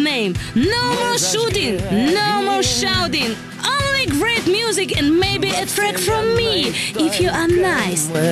name. No more shooting, no more shouting. Only great music and maybe a track from me, if you are nice.